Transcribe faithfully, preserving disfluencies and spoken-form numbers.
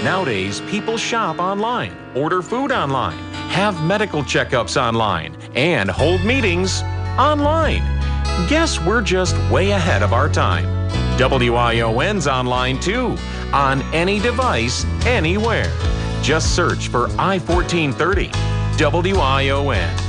Nowadays, people shop online, order food online, have medical checkups online, and hold meetings online. Guess we're just way ahead of our time. W I O N's online too, on any device, anywhere. Just search for I fourteen thirty. W I O N.